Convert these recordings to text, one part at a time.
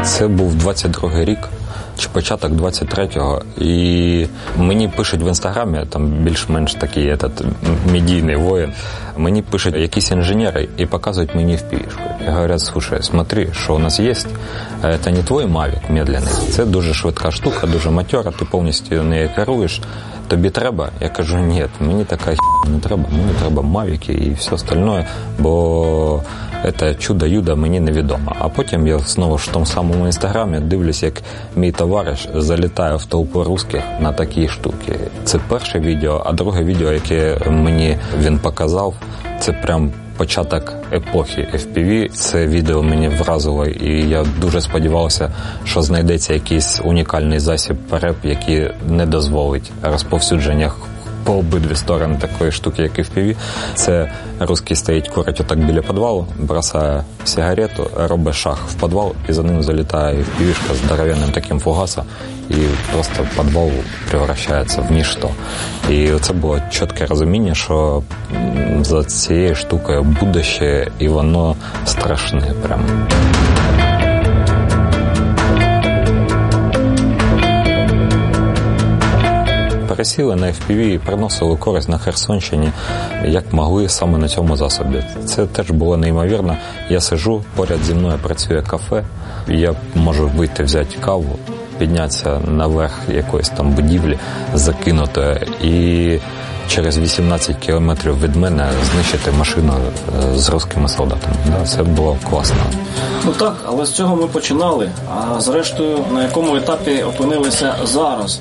Це був 22-й рік, чи початок 23-го, і мені пишуть в інстаграмі, там більш-менш такий медійний воїн, мені пишуть якісь інженери і показують мені FPV-шку. І говорять, слушай, смотри, що у нас є, це не твій Mavic медленний, це дуже швидка штука, дуже матьора, ти повністю нею керуєш, тобі треба? Я кажу, ні, мені така не треба, мені треба Mavic і все остальне, бо це чудо-юдо мені невідомо. А потім я знову ж в тому самому інстаграмі дивлюсь, як мій товариш залітає в толпу русських на такі штуки. Це перше відео, а друге відео, яке мені він показав, це прям початок епохи FPV. Це відео мені вразило, і я дуже сподівався, що знайдеться якийсь унікальний засіб ПРЕП, який не дозволить розповсюдження по обидві сторони такої штуки, як FPV. Це русський стоїть, курить отак біля підвалу, бросає сигарету, робить шаг в підвал, і за ним залітає FPV-шка з здоровенним таким фугасом, і просто підвал превращається в ніщо. І це було чітке розуміння, що за цією штукою будущее, і воно страшне прямо. Пересіли на FPV і приносили користь на Херсонщині, як могли, саме на цьому засобі. Це теж було неймовірно. Я сиджу, поряд зі мною працює кафе, я можу вийти взяти каву, піднятися наверх якоїсь там будівлі, закинутої, і через 18 кілометрів від мене знищити машину з русскими солдатами. Це було класно. Ну так, але з цього ми починали, а зрештою на якому етапі опинилися зараз?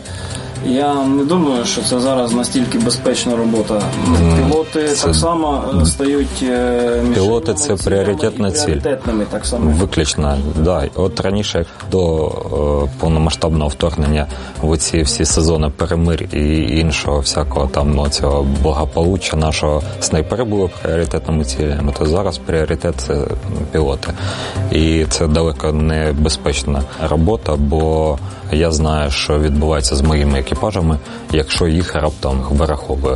Я не думаю, що це зараз настільки безпечна робота. Пілоти так само стають... Пілоти – це пріоритетна ціль. Так само. Виключно, да. От раніше, до повномасштабного вторгнення в ці всі сезони перемир і іншого всякого там цього благополуччя нашого, снайпери були пріоритетними цілями, то зараз пріоритет – це пілоти. І це далеко не безпечна робота, бо я знаю, що відбувається з моїми екіпажами, якщо їх раптом вираховує.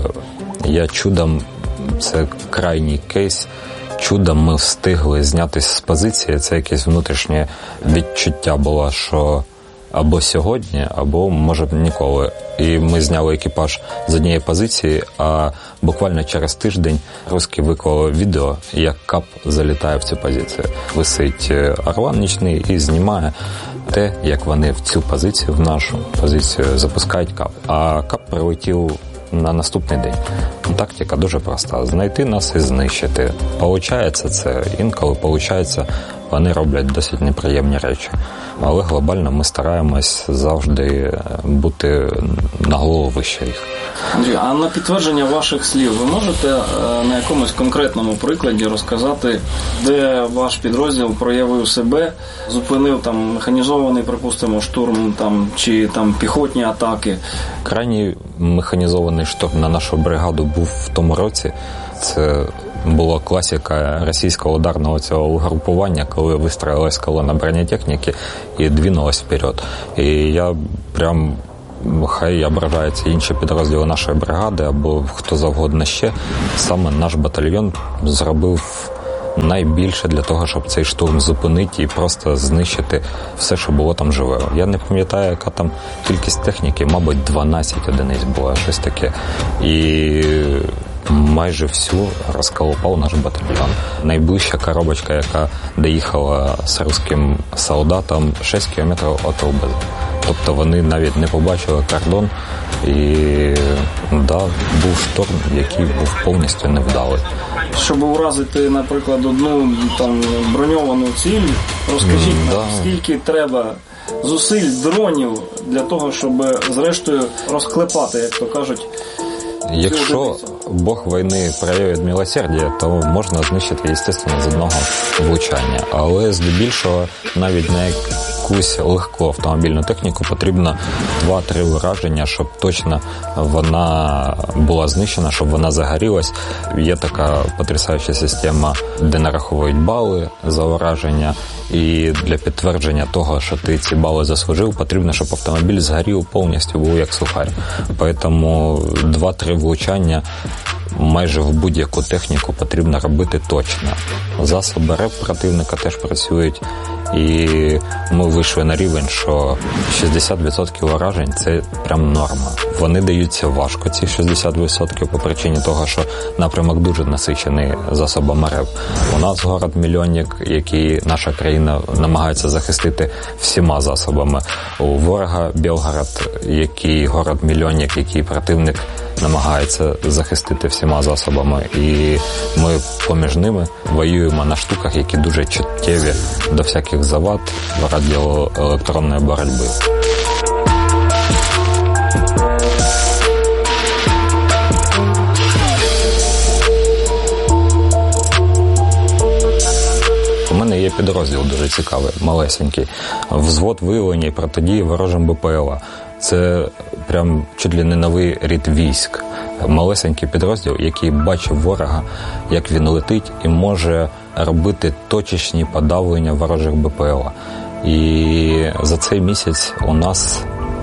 Я чудом, це крайній кейс, чудом ми встигли знятися з позиції. Це якесь внутрішнє відчуття було, що або сьогодні, або, може, ніколи. І ми зняли екіпаж з однієї позиції, а буквально через тиждень русські виклали відео, як КАП залітає в цю позицію. Висить орлан нічний і знімає те, як вони в цю позицію, в нашу позицію, запускають КАП. А КАП прилетів на наступний день. Тактика дуже проста. Знайти нас і знищити. Получається це, інколи получається, вони роблять досить неприємні речі. Але глобально ми стараємось завжди бути на голову вище їх. Андрій, а на підтвердження ваших слів, ви можете на якомусь конкретному прикладі розказати, де ваш підрозділ проявив себе, зупинив там механізований, припустимо, штурм там, чи там піхотні атаки? Крайній механізований штурм на нашу бригаду був в тому році. Це була класика російського ударного цього угрупування, коли вистроїлась колона бронетехніки і двинулась вперед. І я прям, хай ображаються інші підрозділи нашої бригади або хто завгодно ще, саме наш батальйон зробив найбільше для того, щоб цей штурм зупинити і просто знищити все, що було там живе. Я не пам'ятаю, яка там кількість техніки, мабуть, 12 одиниць було, щось таке. І майже всю розколупав наш батальйон. Найближча коробочка, яка доїхала з русським солдатом 6 кілометрів від ЛБЗ. Тобто вони навіть не побачили кордон, і да, був шторм, який був повністю невдалий. Щоб уразити, наприклад, одну там броньовану ціль, розкажіть, скільки треба зусиль дронів для того, щоб зрештою розклепати, як то кажуть. Якщо Бог війни проявить милосердя, то можна знищити, звісно, з одного влучання. Але здебільшого навіть на якусь легку автомобільну техніку потрібно 2-3 ураження, щоб точно вона була знищена, щоб вона загорілась. Є така потрясаюча система, де нараховують бали за ураження, і для підтвердження того, що ти ці бали заслужив, потрібно, щоб автомобіль згорів повністю, був як сухарь. Тому 2-3 влучання майже в будь-яку техніку потрібно робити точно. Засоби РЕП противника теж працюють, І ми вийшли на рівень, що 60% уражень – це прям норма. Вони даються важко, ці 60%, по причині того, що напрямок дуже насичений засобами РЕБ. У нас город-мільйонник, який наша країна намагається захистити всіма засобами. У ворога Білгород, який город-мільйонник, який противник намагається захистити всіма засобами. І ми поміж ними воюємо на штуках, які дуже чуттєві до всяких завад радіоелектронної боротьби. У мене є підрозділ дуже цікавий, малесенький. Взвод виявлення і протидії ворожим БПЛА. Це прям чуть ли не новий рід військ. Малесенький підрозділ, який бачить ворога, як він летить, і може робити точечні подавлення ворожих БПЛА. І за цей місяць у нас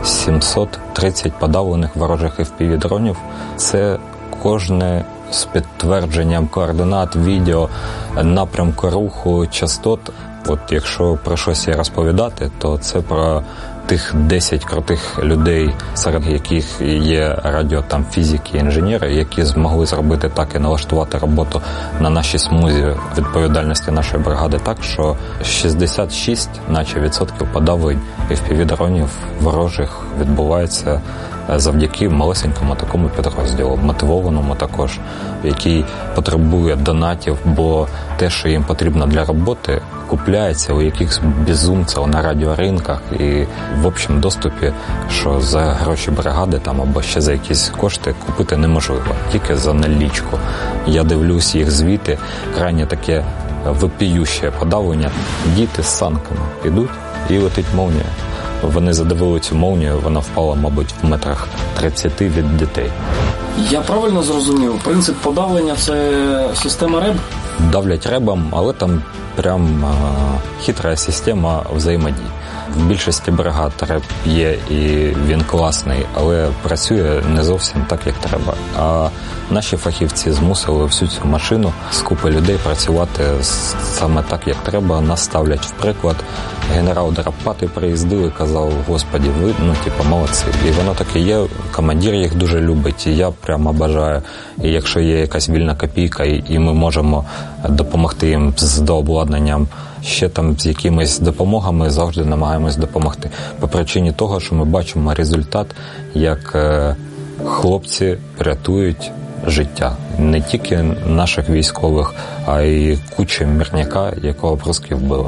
730 подавлених ворожих FPV-дронів. Це кожне з підтвердженням координат, відео, напрямку руху, частот. От якщо про щось розповідати, то це про тих 10 крутих людей, серед яких є фізики, інженери, які змогли зробити так і налаштувати роботу на нашій смузі відповідальності нашої бригади так, що 66 наче відсотків подавлень FPV-дронів ворожих відбувається завдяки малесенькому такому підрозділу, мотивованому також, який потребує донатів, бо те, що їм потрібно для роботи, купляється у якихось безумців на радіоринках і в общому доступі, що за гроші бригади там або ще за якісь кошти купити неможливо, тільки за налічку. Я дивлюсь їх звіти, крайне таке вопіюще подавлення. Діти з санками йдуть і летить молнія. Вони задавили цю молнію, вона впала, мабуть, в метрах 30 від дітей. Я правильно зрозумів, принцип подавлення – це система РЕБ? Давлять ребом, але там прям хитра система взаємодії. В більшості бригад РЕБ є і він класний, але працює не зовсім так, як треба. А наші фахівці змусили всю цю машину з купи людей працювати саме так, як треба. Нас ставлять в приклад. Генерал Драпати приїздив і казав: "Господи, ви, молодці". І воно таке є. Командир їх дуже любить, і я прямо бажаю. І якщо є якась вільна копійка, і ми можемо допомогти їм з дообладнанням, ще там з якимись допомогами, завжди намагаємось допомогти. По причині того, що ми бачимо результат, як хлопці рятують життя. Не тільки наших військових, а й кучі мирняка, якого русські вбили.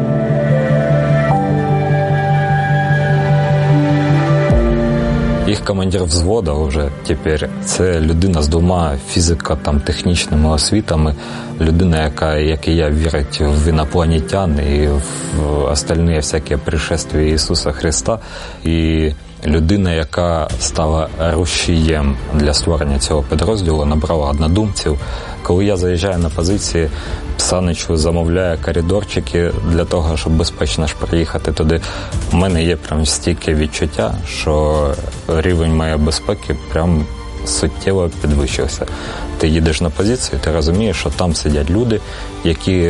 Їх командир взвода вже тепер це людина з 2 фізико-технічними освітами, людина, яка, як і я, вірить в інопланетян і в остальні всякі пришествия Ісуса Христа. І людина, яка стала рушієм для створення цього підрозділу, набрала однодумців. Коли я заїжджаю на позиції, Саничу замовляє коридорчики для того, щоб безпечно ж приїхати туди. У мене є прям стільки відчуття, що рівень моєї безпеки прям суттєво підвищився. Ти їдеш на позицію, ти розумієш, що там сидять люди, які